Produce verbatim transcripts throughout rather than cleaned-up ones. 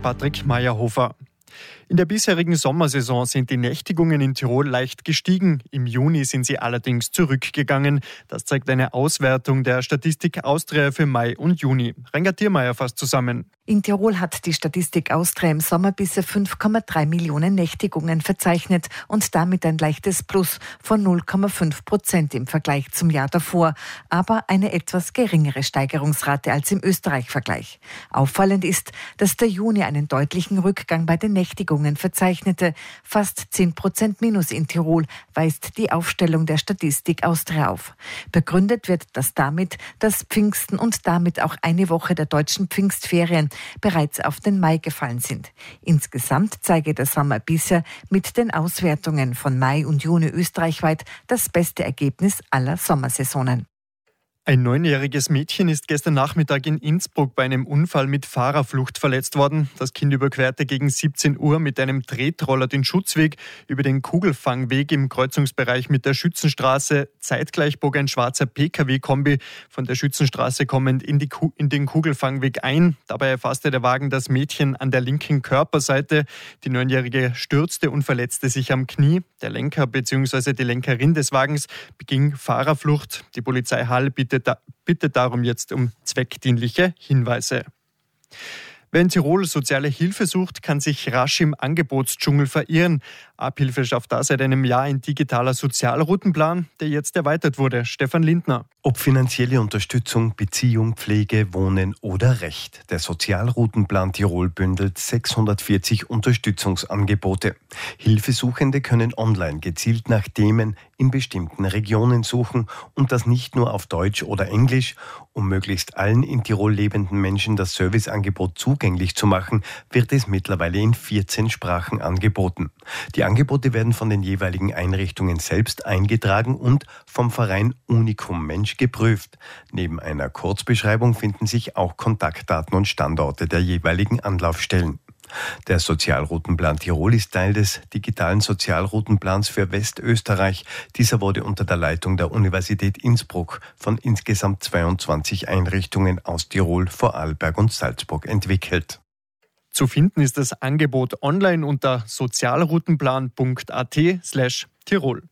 Patrick Mayerhofer. In der bisherigen Sommersaison sind die Nächtigungen in Tirol leicht gestiegen. Im Juni sind sie allerdings zurückgegangen. Das zeigt eine Auswertung der Statistik Austria für Mai und Juni. Renger Thiermeier fasst zusammen. In Tirol hat die Statistik Austria im Sommer bisher fünf Komma drei Millionen Nächtigungen verzeichnet und damit ein leichtes Plus von null Komma fünf Prozent im Vergleich zum Jahr davor, aber eine etwas geringere Steigerungsrate als im Österreich-Vergleich. Auffallend ist, dass der Juni einen deutlichen Rückgang bei den Nächtigungen verzeichnete. Fast zehn Prozent Minus in Tirol weist die Aufstellung der Statistik Austria auf. Begründet wird das damit, dass Pfingsten und damit auch eine Woche der deutschen Pfingstferien bereits auf den Mai gefallen sind. Insgesamt zeige der Sommer bisher mit den Auswertungen von Mai und Juni österreichweit das beste Ergebnis aller Sommersaisonen. Ein neunjähriges Mädchen ist gestern Nachmittag in Innsbruck bei einem Unfall mit Fahrerflucht verletzt worden. Das Kind überquerte gegen siebzehn Uhr mit einem Tretroller den Schutzweg über den Kugelfangweg im Kreuzungsbereich mit der Schützenstraße. Zeitgleich bog ein schwarzer P K W-Kombi von der Schützenstraße kommend in, die Ku- in den Kugelfangweg ein. Dabei erfasste der Wagen das Mädchen an der linken Körperseite. Die Neunjährige stürzte und verletzte sich am Knie. Der Lenker bzw. die Lenkerin des Wagens beging Fahrerflucht. Die Polizei Hall bittet bittet darum jetzt um zweckdienliche Hinweise. Wer in Tirol soziale Hilfe sucht, kann sich rasch im Angebotsdschungel verirren. Abhilfe schafft da seit einem Jahr ein digitaler Sozialroutenplan, der jetzt erweitert wurde. Stefan Lindner. Ob finanzielle Unterstützung, Beziehung, Pflege, Wohnen oder Recht. Der Sozialroutenplan Tirol bündelt sechshundertvierzig Unterstützungsangebote. Hilfesuchende können online gezielt nach Themen in bestimmten Regionen suchen und das nicht nur auf Deutsch oder Englisch. Um möglichst allen in Tirol lebenden Menschen das Serviceangebot zugänglich zu machen, wird es mittlerweile in vierzehn Sprachen angeboten. Die Angebote werden von den jeweiligen Einrichtungen selbst eingetragen und vom Verein Unikum Mensch geprüft. Neben einer Kurzbeschreibung finden sich auch Kontaktdaten und Standorte der jeweiligen Anlaufstellen. Der Sozialroutenplan Tirol ist Teil des digitalen Sozialroutenplans für Westösterreich. Dieser wurde unter der Leitung der Universität Innsbruck von insgesamt zweiundzwanzig Einrichtungen aus Tirol, Vorarlberg und Salzburg entwickelt. Zu finden ist das Angebot online unter sozialroutenplan punkt a t slash Tirol.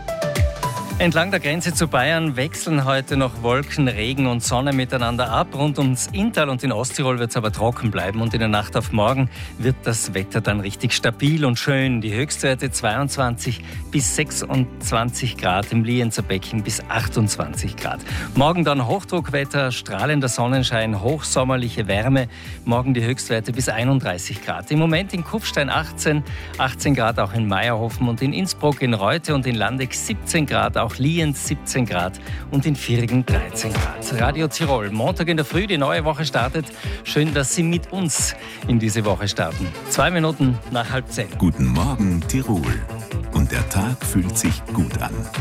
Entlang der Grenze zu Bayern wechseln heute noch Wolken, Regen und Sonne miteinander ab. Rund ums Inntal und in Osttirol wird es aber trocken bleiben und in der Nacht auf morgen wird das Wetter dann richtig stabil und schön. Die Höchstwerte zweiundzwanzig bis sechsundzwanzig Grad, im Lienzer Becken bis achtundzwanzig Grad. Morgen dann Hochdruckwetter, strahlender Sonnenschein, hochsommerliche Wärme. Morgen die Höchstwerte bis einunddreißig Grad. Im Moment in Kufstein achtzehn, achtzehn Grad auch in Meierhofen und in Innsbruck, in Reute und in Landeck siebzehn Grad, auch Lienz siebzehn Grad und in Viergen dreizehn Grad. Radio Tirol, Montag in der Früh, die neue Woche startet. Schön, dass Sie mit uns in diese Woche starten. Zwei Minuten nach halb zehn. Guten Morgen Tirol. Und der Tag fühlt sich gut an.